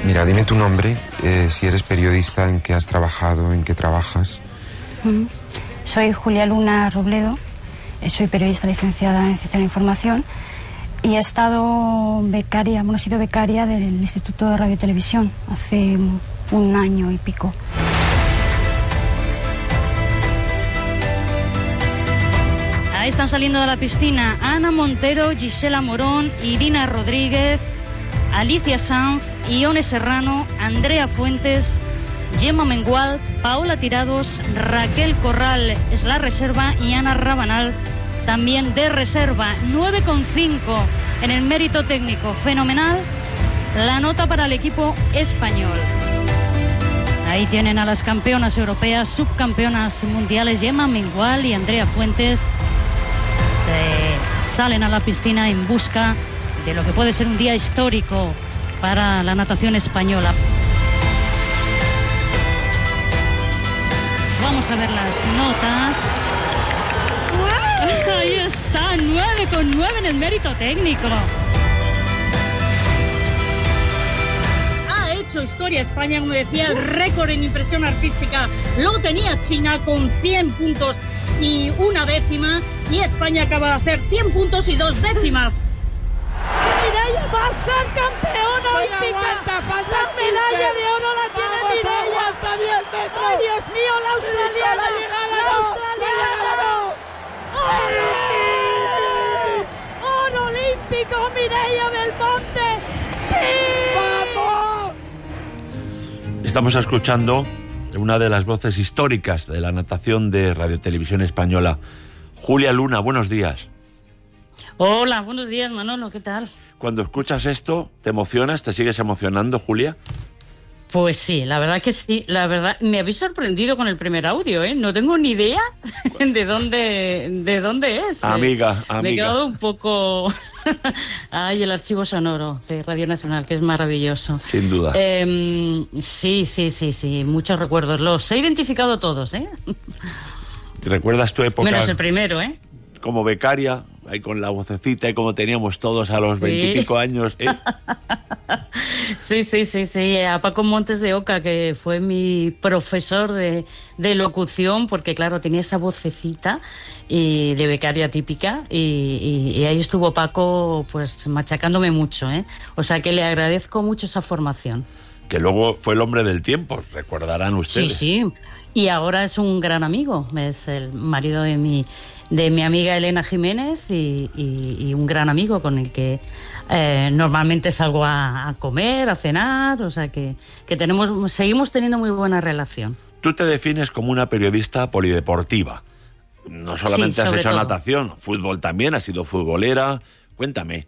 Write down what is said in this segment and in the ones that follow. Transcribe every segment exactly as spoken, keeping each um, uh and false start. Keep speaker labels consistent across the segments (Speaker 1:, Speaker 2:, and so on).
Speaker 1: Mira, dime tu nombre, eh, si eres periodista, en qué has trabajado, en qué trabajas.
Speaker 2: Mm. Soy Julia Luna Robledo, soy periodista licenciada en Ciencia de la Información y he estado becaria, bueno, he sido becaria del Instituto de Radio y Televisión hace un año y pico.
Speaker 3: Ahí están saliendo de la piscina Ana Montero, Gisela Morón, Irina Rodríguez, Alicia Sanz, Ione Serrano, Andrea Fuentes, Gemma Mengual, Paola Tirados, Raquel Corral es la reserva y Ana Rabanal también de reserva. nueve coma cinco en el mérito técnico, fenomenal la nota para el equipo español. Ahí tienen a las campeonas europeas, subcampeonas mundiales Gemma Mengual y Andrea Fuentes. Se salen a la piscina en busca de lo que puede ser un día histórico para la natación española. Vamos a ver las notas. Ahí está, nueve coma nueve en el mérito técnico. Ha hecho historia España, como decía, el récord en impresión artística lo tenía China con cien puntos y una décima, y España acaba de hacer cien puntos y dos décimas. Mireia va a ser campeona olímpica.
Speaker 4: Aguanta, falta
Speaker 3: la medalla de oro la tiene
Speaker 4: Vamos,
Speaker 3: Mireia.
Speaker 4: Aguanta diez metros.
Speaker 3: ¡Ay, Dios mío, la australiana!
Speaker 4: La llegada,
Speaker 3: ¡La
Speaker 4: no,
Speaker 3: australiana! ¡Oro! ¡Oro olímpico, Mireia Belmonte! ¡Sí!
Speaker 4: ¡Vamos!
Speaker 5: Estamos escuchando una de las voces históricas de la natación de Radio Televisión Española. Julia Luna, buenos días.
Speaker 3: Hola, buenos días, Manolo, ¿qué tal?
Speaker 5: Cuando escuchas esto, ¿te emocionas? ¿Te sigues emocionando, Julia?
Speaker 3: Pues sí, la verdad que sí, la verdad, me habéis sorprendido con el primer audio, ¿eh? No tengo ni idea de dónde, de dónde es.
Speaker 5: Amiga, amiga.
Speaker 3: Me he quedado un poco... Ay, el archivo sonoro de Radio Nacional, que es maravilloso.
Speaker 5: Sin duda.
Speaker 3: Eh, sí, sí, sí, sí, muchos recuerdos. Los he identificado todos, ¿eh?
Speaker 5: ¿Recuerdas tu época?
Speaker 3: Menos el primero, ¿eh?
Speaker 5: Como becaria, ahí con la vocecita y como teníamos todos a los
Speaker 3: Sí.
Speaker 5: veintipico años, ¿eh?
Speaker 3: Sí, sí, sí, sí, a Paco Montes de Oca, que fue mi profesor de, de locución, porque claro, tenía esa vocecita y de becaria típica, y, y, y ahí estuvo Paco pues machacándome mucho, ¿eh? O sea que le agradezco mucho esa formación.
Speaker 5: Que luego fue el hombre del tiempo, recordarán ustedes.
Speaker 3: Sí, sí, y ahora es un gran amigo, es el marido de mi, de mi amiga Elena Jiménez y, y, y un gran amigo con el que eh, normalmente salgo a, a comer, a cenar, o sea que, que tenemos, seguimos teniendo muy buena relación.
Speaker 5: Tú te defines como una periodista polideportiva. No solamente
Speaker 3: Sí,
Speaker 5: has
Speaker 3: sobre
Speaker 5: hecho
Speaker 3: todo.
Speaker 5: natación, fútbol también, has sido futbolera. Cuéntame.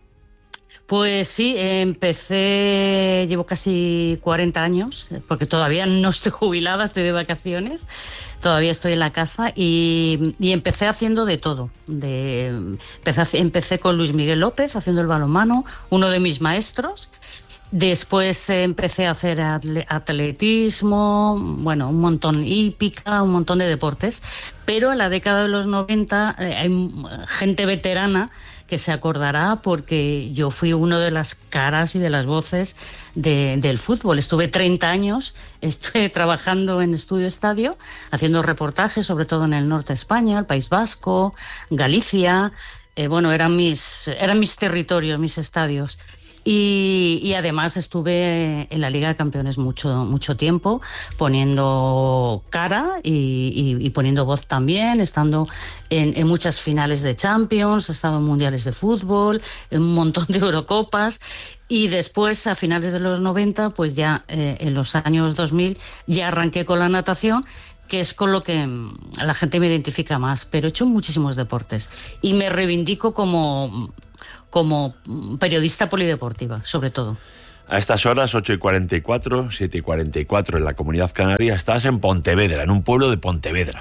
Speaker 3: Pues sí, empecé, llevo casi cuarenta años, porque todavía no estoy jubilada, estoy de vacaciones, todavía estoy en la casa y, y empecé haciendo de todo. De, empecé, empecé con Luis Miguel López haciendo el balonmano, uno de mis maestros. Después eh, empecé a hacer atle- atletismo, bueno, un montón, hípica, un montón de deportes. Pero en la década de los noventa eh, hay gente veterana que se acordará porque yo fui una de las caras y de las voces de, del fútbol. Estuve treinta años, estuve trabajando en Estudio Estadio, haciendo reportajes, sobre todo en el norte de España, el País Vasco, Galicia. Eh, bueno, eran mis, eran mis territorios, mis estadios. Y, y además estuve en la Liga de Campeones mucho, mucho tiempo, poniendo cara y, y, y poniendo voz también, estando en, en muchas finales de Champions, he estado en mundiales de fútbol, en un montón de Eurocopas. Y después, a finales de los noventa, pues ya eh, en los años dos mil, ya arranqué con la natación, que es con lo que la gente me identifica más, pero he hecho muchísimos deportes y me reivindico como, como periodista polideportiva, sobre todo.
Speaker 5: A estas horas, ocho y cuarenta y cuatro, siete y cuarenta y cuatro en la Comunidad Canaria, estás en Pontevedra, en un pueblo de Pontevedra.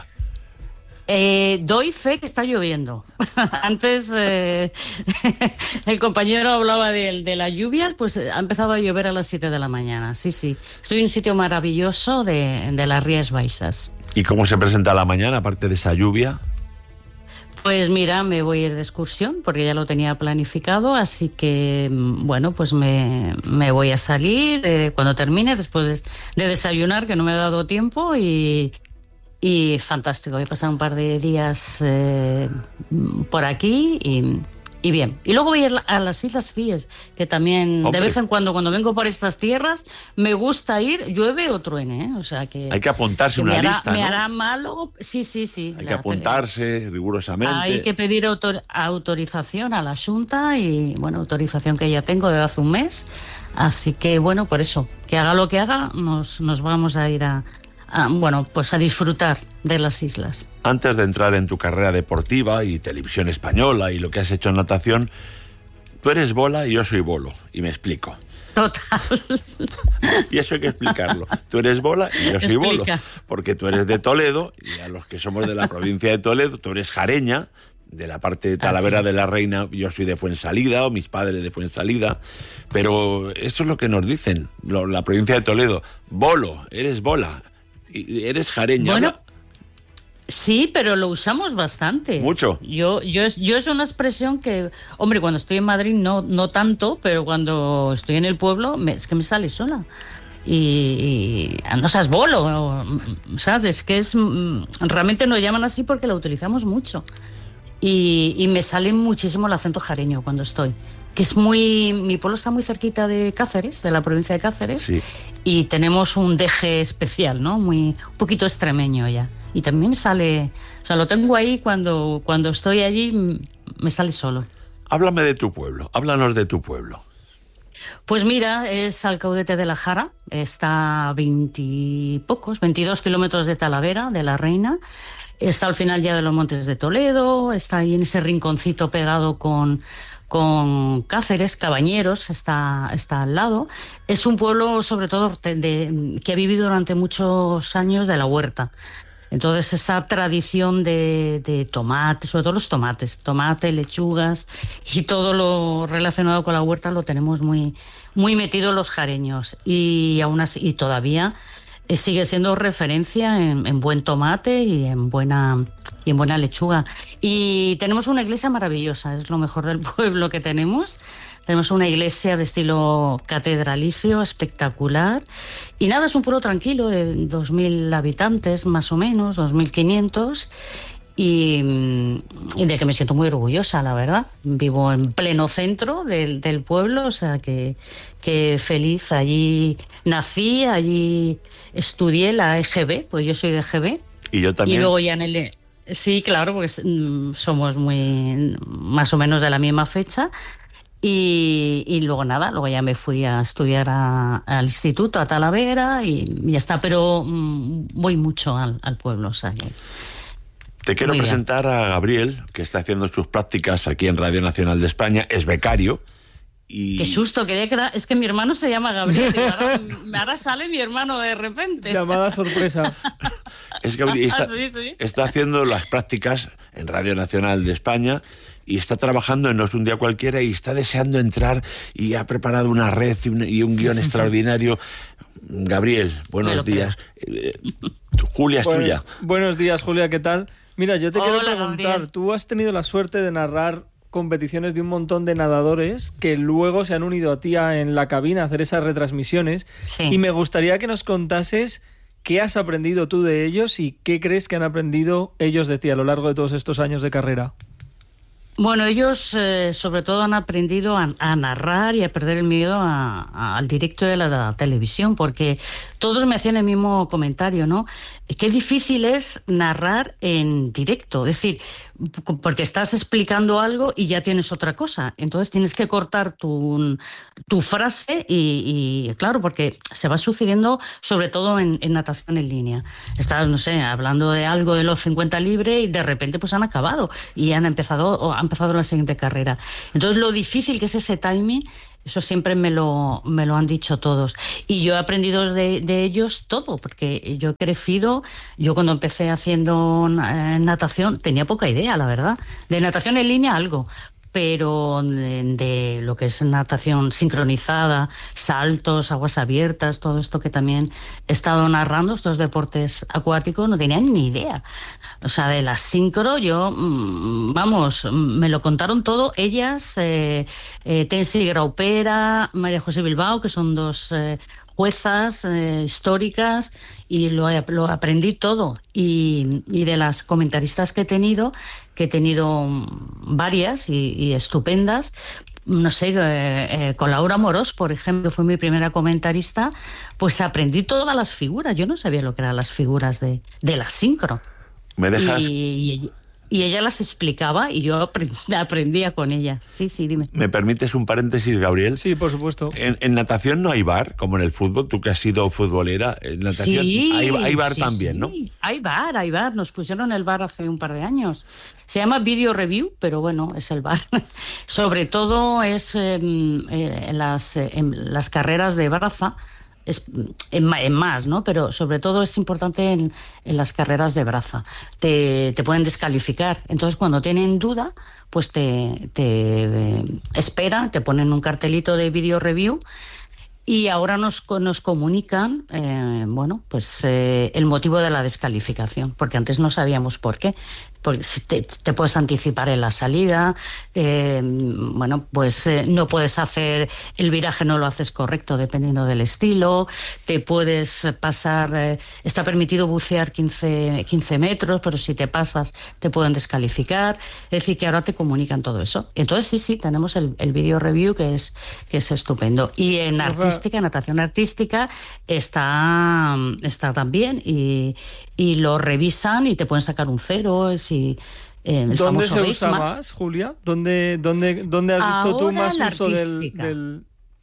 Speaker 3: Eh, doy fe que está lloviendo. Antes eh, el compañero hablaba de, de la lluvia, pues ha empezado a llover a las siete de la mañana. Sí, sí. Estoy en un sitio maravilloso de, de las Rías Baixas.
Speaker 5: ¿Y cómo se presenta la mañana, aparte de esa lluvia?
Speaker 3: Pues mira, me voy a ir de excursión porque ya lo tenía planificado, así que bueno, pues me, me voy a salir eh, cuando termine, después de, de desayunar, que no me ha dado tiempo, y, y fantástico. Voy a pasar un par de días eh, por aquí y... Y bien, y luego voy a ir a las Islas Cíes, que también Hombre. de vez en cuando, cuando vengo por estas tierras, me gusta ir, llueve o truene, ¿eh? O sea que...
Speaker 5: Hay que apuntarse
Speaker 3: que
Speaker 5: una
Speaker 3: hará,
Speaker 5: lista,
Speaker 3: ¿no? Me hará malo, sí, sí, sí.
Speaker 5: Hay la, que apuntarse rigurosamente.
Speaker 3: Hay que pedir autor, autorización a la Xunta y, bueno, autorización que ya tengo desde hace un mes, así que, bueno, por eso, que haga lo que haga, nos, nos vamos a ir a... A, bueno, pues a disfrutar de las islas.
Speaker 5: Antes de entrar en tu carrera deportiva y televisión española y lo que has hecho en natación, tú eres bola y yo soy bolo, y me explico.
Speaker 3: Total.
Speaker 5: Y eso hay que explicarlo. Tú eres bola y yo soy
Speaker 3: Explica.
Speaker 5: bolo, porque tú eres de Toledo, y a los que somos de la provincia de Toledo, tú eres jareña, de la parte de Talavera de la Reina, yo soy de Fuensalida, o mis padres de Fuensalida, pero eso es lo que nos dicen, lo, la provincia de Toledo. Bolo, eres bola. Y eres jareña.
Speaker 3: Bueno,
Speaker 5: ¿no?
Speaker 3: Sí, pero lo usamos bastante.
Speaker 5: Mucho.
Speaker 3: Yo, yo, yo es una expresión que, hombre, cuando estoy en Madrid no, no tanto, pero cuando estoy en el pueblo me, es que me sale sola. Y, y no seas bolo, ¿sabes? Que es realmente nos llaman así porque la utilizamos mucho. Y, y me sale muchísimo el acento jareño cuando estoy. Que es muy... Mi pueblo está muy cerquita de Cáceres, de la provincia de Cáceres,
Speaker 5: sí.
Speaker 3: Y tenemos un deje especial, ¿no? Muy, un poquito extremeño ya. Y también me sale... O sea, lo tengo ahí cuando, cuando estoy allí, me sale solo.
Speaker 5: Háblame de tu pueblo, háblanos de tu pueblo.
Speaker 3: Pues mira, es Alcaudete de la Jara, está a veintipocos, veintidós kilómetros de Talavera, de la Reina. Está al final ya de los Montes de Toledo, está ahí en ese rinconcito pegado con... con Cáceres, Cabañeros, está, está al lado. Es un pueblo, sobre todo, de, de, que ha vivido durante muchos años de la huerta. Entonces, esa tradición de, de tomate, sobre todo los tomates, tomate, lechugas y todo lo relacionado con la huerta lo tenemos muy, muy metido los jareños. Y aún así, y todavía sigue siendo referencia en, en buen tomate y en buena... y en buena lechuga. Y tenemos una iglesia maravillosa, es lo mejor del pueblo que tenemos. Tenemos una iglesia de estilo catedralicio, espectacular. Y nada, es un pueblo tranquilo, de dos mil habitantes más o menos, dos mil quinientos. Y, y de que me siento muy orgullosa, la verdad. Vivo en pleno centro del, del pueblo, o sea que, que feliz. Allí nací, allí estudié la E G B, pues yo soy de E G B.
Speaker 5: Y yo también.
Speaker 3: Y luego ya en el... Sí, claro, porque somos muy más o menos de la misma fecha. Y, y luego nada, luego ya me fui a estudiar a, al instituto, a Talavera, y ya está, pero mm, voy mucho al, al pueblo, o sea que...
Speaker 5: Te quiero Muy presentar bien. a Gabriel, que está haciendo sus prácticas aquí en Radio Nacional de España, es becario. Y...
Speaker 3: Qué susto, quería que era... es que mi hermano se llama Gabriel, y ahora, ahora sale mi hermano de repente.
Speaker 6: Llamada sorpresa.
Speaker 5: Es Gabriel, está, sí, sí. está haciendo las prácticas en Radio Nacional de España y está trabajando en No es un día cualquiera y está deseando entrar y ha preparado una red y un, y un guión extraordinario. Gabriel, buenos días. Eh, Julia, es
Speaker 6: bueno,
Speaker 5: tuya.
Speaker 6: Buenos días, Julia, ¿qué tal? Mira, yo te
Speaker 3: Hola,
Speaker 6: quiero preguntar,
Speaker 3: Gabriel.
Speaker 6: tú has tenido la suerte de narrar competiciones de un montón de nadadores que luego se han unido a ti en la cabina a hacer esas retransmisiones,
Speaker 3: sí.
Speaker 6: Y me gustaría que nos contases qué has aprendido tú de ellos y qué crees que han aprendido ellos de ti a lo largo de todos estos años de carrera.
Speaker 3: Bueno, ellos eh, sobre todo han aprendido a, a narrar y a perder el miedo a, a, al directo de la, de la televisión, porque todos me hacían el mismo comentario, ¿no? Qué difícil es narrar en directo, es decir, porque estás explicando algo y ya tienes otra cosa, entonces tienes que cortar tu, tu frase y, y claro, porque se va sucediendo sobre todo en, en natación en línea. Estás, no sé, hablando de algo de los cincuenta libre y de repente pues han acabado y han empezado, o han empezado la siguiente carrera. Entonces lo difícil que es ese timing, eso siempre me lo, me lo han dicho todos. Y yo he aprendido de, de ellos todo, porque yo he crecido, yo cuando empecé haciendo natación tenía poca idea, la verdad. De natación en línea algo, pero de, de lo que es natación sincronizada, saltos, aguas abiertas, todo esto que también he estado narrando, estos deportes acuáticos, no tenía ni idea. O sea, de la sincro, yo, vamos, me lo contaron todo ellas, eh, eh, Tensi Graupera, María José Bilbao, que son dos eh, juezas eh, históricas, y lo, lo aprendí todo. Y, y de las comentaristas que he tenido, que he tenido varias y, y estupendas, no sé, eh, eh, con Laura Morós, por ejemplo, que fue mi primera comentarista, pues aprendí todas las figuras. Yo no sabía lo que eran las figuras de, de la sincro.
Speaker 5: ¿Me dejas?
Speaker 3: Y, y ella las explicaba y yo aprendía con ella. Sí, sí, dime.
Speaker 5: ¿Me permites un paréntesis, Gabriel?
Speaker 6: Sí, por supuesto.
Speaker 5: En, en natación no hay bar, como en el fútbol, tú que has sido futbolera. En natación
Speaker 3: sí,
Speaker 5: hay, hay bar
Speaker 3: sí,
Speaker 5: también,
Speaker 3: sí.
Speaker 5: ¿no?
Speaker 3: Hay bar, hay bar. Nos pusieron el bar hace un par de años. Se llama Video Review, pero bueno, es el bar. Sobre todo es eh, en, las, en las carreras de braza, es en, en más, ¿no? Pero sobre todo es importante en, en las carreras de braza. Te, te pueden descalificar. Entonces, cuando tienen duda, pues te, te eh, esperan, te ponen un cartelito de video review y ahora nos, nos comunican, eh, bueno, pues eh, el motivo de la descalificación, porque antes no sabíamos por qué. Porque te, te puedes anticipar en la salida, eh, bueno, pues eh, no puedes hacer el viraje, no lo haces correcto dependiendo del estilo, te puedes pasar, eh, está permitido bucear quince, quince metros, pero si te pasas te pueden descalificar. Es decir, que ahora te comunican todo eso. Entonces sí, sí, tenemos el, el video review que es, que es estupendo. Y en artística, natación artística, está, está también y, y lo revisan y te pueden sacar un cero. Si, eh, el
Speaker 6: ¿Dónde se
Speaker 3: base
Speaker 6: usa
Speaker 3: mark.
Speaker 6: más, Julia? ¿Dónde, dónde, dónde has visto
Speaker 3: Ahora
Speaker 6: tú más
Speaker 3: la
Speaker 6: uso del,
Speaker 3: artística.
Speaker 6: del,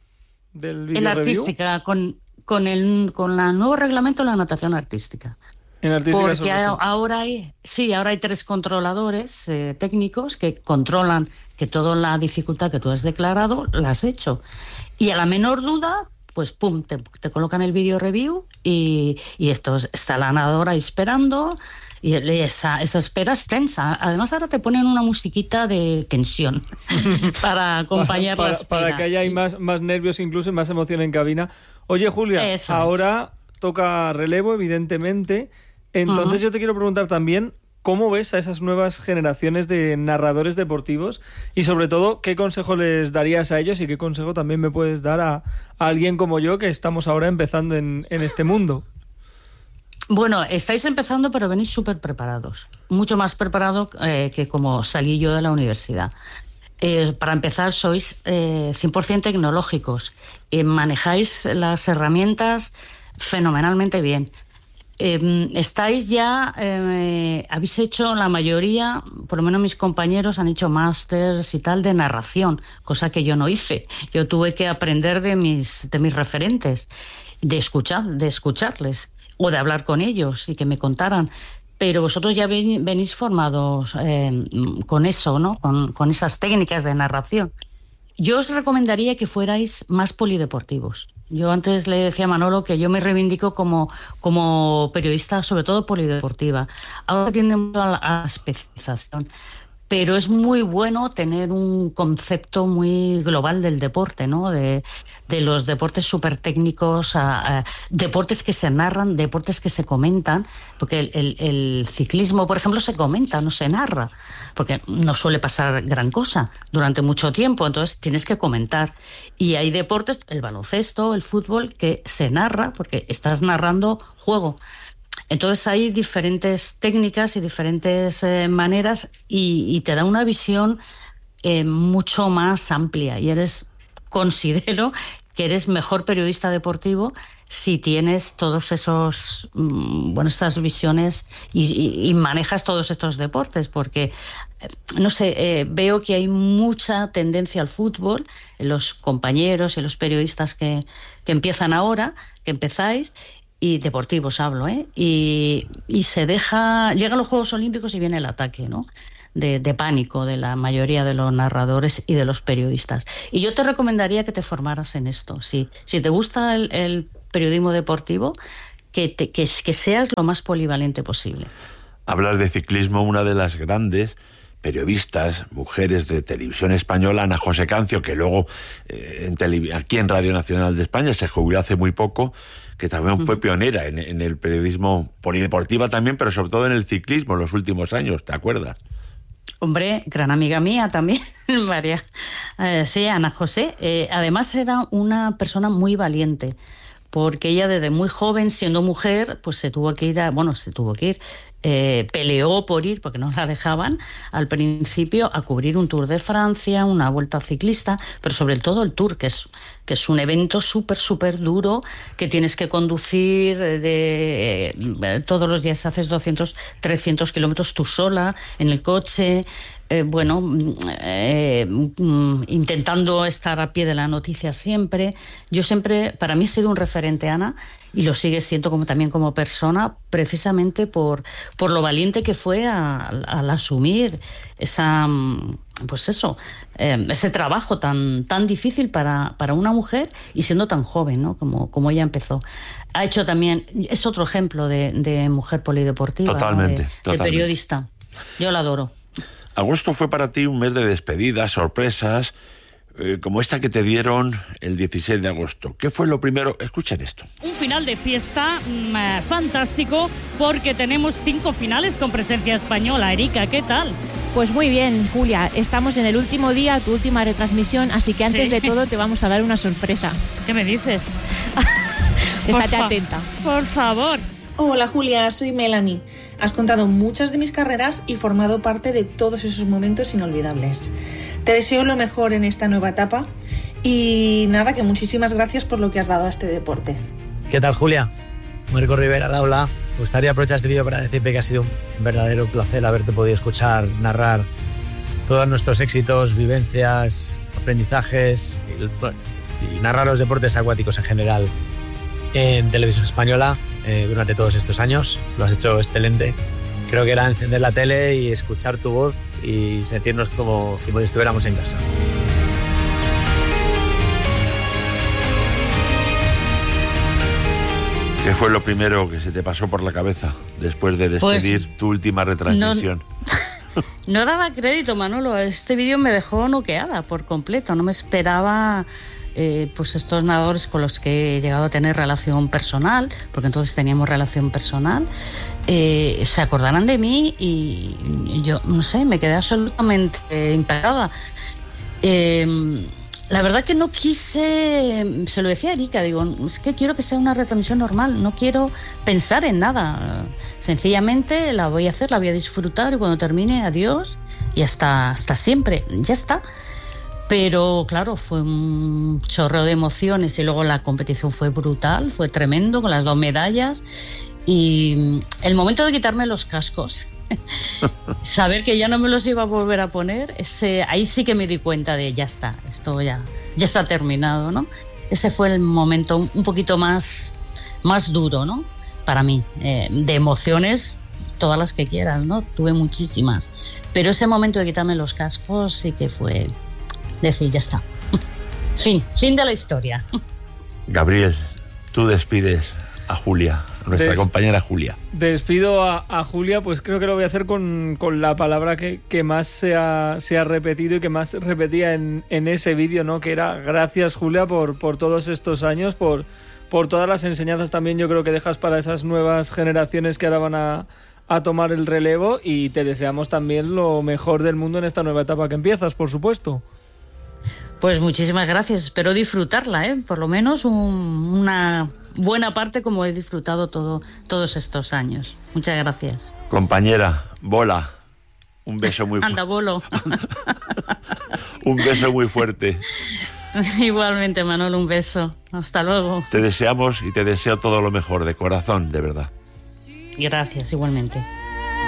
Speaker 6: del video
Speaker 3: En la
Speaker 6: review?
Speaker 3: artística, con, con el con el nuevo reglamento de la natación artística.
Speaker 6: En artística
Speaker 3: Porque
Speaker 6: sobre
Speaker 3: a-
Speaker 6: todo.
Speaker 3: ahora hay, sí, ahora hay tres controladores eh, técnicos que controlan que toda la dificultad que tú has declarado la has hecho. Y a la menor duda, pues pum, te, te colocan el video review y, y esto es- está la nadadora ahí esperando. Y esa, esa espera es tensa. Además, ahora te ponen una musiquita de tensión para acompañar
Speaker 6: para,
Speaker 3: la espera.
Speaker 6: para que haya ahí más, más nervios, incluso y más emoción en cabina. Oye, Julia,
Speaker 3: Eso es.
Speaker 6: ahora toca relevo, evidentemente. Entonces
Speaker 3: Ujú.
Speaker 6: yo te quiero preguntar también, ¿cómo ves a esas nuevas generaciones de narradores deportivos? Y sobre todo, ¿qué consejo les darías a ellos y qué consejo también me puedes dar a, a alguien como yo que estamos ahora empezando en, en este mundo?
Speaker 3: Bueno, estáis empezando, pero venís súper preparados. Mucho más preparado eh, que como salí yo de la universidad. Eh, para empezar, sois eh, cien por ciento tecnológicos. Eh, manejáis las herramientas fenomenalmente bien. Eh, estáis ya, eh, habéis hecho la mayoría, por lo menos mis compañeros han hecho másters y tal de narración, cosa que yo no hice. Yo tuve que aprender de mis, de mis referentes, de escuchar, de escucharles o de hablar con ellos y que me contaran. Pero vosotros ya ven, venís formados eh, con eso, ¿no? Con, con esas técnicas de narración. Yo os recomendaría que fuerais más polideportivos. Yo antes le decía a Manolo que yo me reivindico como, como periodista, sobre todo polideportiva. Ahora tiende mucho a la, a la especialización, pero es muy bueno tener un concepto muy global del deporte, ¿no? De, de los deportes súper técnicos, a, a deportes que se narran, deportes que se comentan, porque el, el, el ciclismo, por ejemplo, se comenta, no se narra, porque no suele pasar gran cosa durante mucho tiempo, entonces tienes que comentar. Y hay deportes, el baloncesto, el fútbol, que se narra, porque estás narrando juego. Entonces hay diferentes técnicas y diferentes eh, maneras y, y te da una visión eh, mucho más amplia y eres, considero que eres mejor periodista deportivo si tienes todos esos, mm, bueno, esas visiones y, y, y manejas todos estos deportes, porque eh, no sé, eh, veo que hay mucha tendencia al fútbol en los compañeros y los periodistas que, que empiezan ahora, que empezáis. Y deportivos hablo, ¿eh? Y, y se deja, llegan los Juegos Olímpicos y viene el ataque, ¿no? De, de pánico de la mayoría de los narradores y de los periodistas. Y yo te recomendaría que te formaras en esto. Si, si te gusta el, el periodismo deportivo, que, te, que, que seas lo más polivalente posible.
Speaker 5: Hablas de ciclismo, una de las grandes periodistas, mujeres de televisión española, Ana José Cancio, que luego eh, en tele, aquí en Radio Nacional de España se jubiló hace muy poco, que también fue pionera en, en el periodismo polideportiva también, pero sobre todo en el ciclismo en los últimos años, ¿te acuerdas?
Speaker 3: Hombre, gran amiga mía también, María. Eh, sí, Ana José. Eh, además era una persona muy valiente, porque ella desde muy joven, siendo mujer, pues se tuvo que ir a, bueno, se tuvo que ir, eh, peleó por ir, porque no la dejaban, al principio a cubrir un Tour de Francia, una Vuelta Ciclista, pero sobre todo el Tour, que es, que es un evento súper, súper duro, que tienes que conducir de, de, de todos los días, haces doscientos, trescientos kilómetros tú sola, en el coche. Eh, bueno, eh, intentando estar a pie de la noticia siempre. Yo siempre, para mí ha sido un referente, Ana, y lo sigue siendo como, también como persona, precisamente por, por lo valiente que fue a, a, al asumir esa, pues eso, eh, ese trabajo tan, tan difícil para, para una mujer y siendo tan joven, ¿no? Como, como ella empezó. Ha hecho también, es otro ejemplo de, de mujer polideportiva,
Speaker 5: totalmente,
Speaker 3: ¿no? de,
Speaker 5: totalmente.
Speaker 3: de periodista. Yo la adoro.
Speaker 5: Agosto fue para ti un mes de despedidas, sorpresas, eh, como esta que te dieron el dieciséis de agosto. ¿Qué fue lo primero? Escuchen esto.
Speaker 7: Un final de fiesta mmm, fantástico, porque tenemos cinco finales con presencia española. Erika, ¿qué tal?
Speaker 8: Pues muy bien, Julia. Estamos en el último día, tu última retransmisión, así que antes
Speaker 7: sí.
Speaker 8: de todo te vamos a dar una sorpresa.
Speaker 7: ¿Qué me dices?
Speaker 8: Estate atenta.
Speaker 7: Por favor.
Speaker 9: Hola Julia, soy Melanie. Has contado muchas de mis carreras y formado parte de todos esos momentos inolvidables. Te deseo lo mejor en esta nueva etapa y nada, que muchísimas gracias por lo que has dado a este deporte.
Speaker 10: ¿Qué tal, Julia? Marco Rivera, Daula. Me gustaría aprovechar este vídeo para decirte que ha sido un verdadero placer haberte podido escuchar, narrar todos nuestros éxitos, vivencias, aprendizajes y, bueno, y narrar los deportes acuáticos en general en Televisión Española eh, durante todos estos años. Lo has hecho excelente. Creo que era encender la tele y escuchar tu voz y sentirnos como si estuviéramos en casa.
Speaker 5: ¿Qué fue lo primero que se te pasó por la cabeza después de despedir pues, tu última retransmisión?
Speaker 3: No, no daba crédito, Manolo. Este vídeo me dejó noqueada por completo. No me esperaba eh, pues estos nadadores con los que he llegado a tener relación personal, porque entonces teníamos relación personal, eh, se acordaran de mí y yo, no sé, me quedé absolutamente eh, impactada. Eh, La verdad que no quise, se lo decía a Erika, digo, es que quiero que sea una retransmisión normal, no quiero pensar en nada, sencillamente la voy a hacer, la voy a disfrutar y cuando termine, adiós y hasta, hasta siempre, ya está. Pero claro, fue un chorreo de emociones y luego la competición fue brutal, fue tremendo con las dos medallas y el momento de quitarme los cascos, saber que ya no me los iba a volver a poner, ese, ahí sí que me di cuenta de ya está, esto ya, ya se ha terminado, ¿no? Ese fue el momento un poquito más, más duro, ¿no? Para mí, eh, de emociones, todas las que quieras, ¿no? Tuve muchísimas, pero ese momento de quitarme los cascos sí que fue decir ya está, fin, fin de la historia.
Speaker 5: Gabriel, tú despides a Julia, a nuestra
Speaker 6: Des,
Speaker 5: compañera Julia.
Speaker 6: Despido a, a Julia, pues creo que lo voy a hacer con, con la palabra que, que más se ha, se ha repetido y que más repetía en, en ese vídeo, ¿no? Que era gracias, Julia, por, por todos estos años, por, por todas las enseñanzas también yo creo que dejas para esas nuevas generaciones que ahora van a, a tomar el relevo, y te deseamos también lo mejor del mundo en esta nueva etapa que empiezas, por supuesto.
Speaker 3: Pues muchísimas gracias, espero disfrutarla, ¿eh? Por lo menos un, una buena parte como he disfrutado todo, todos estos años. Muchas gracias.
Speaker 5: Compañera, Bola, un beso muy fuerte.
Speaker 3: Anda, Bolo.
Speaker 5: Un beso muy fuerte.
Speaker 3: Igualmente, Manolo, un beso. Hasta luego.
Speaker 5: Te deseamos y te deseo todo lo mejor, de corazón, de verdad.
Speaker 3: Gracias, igualmente.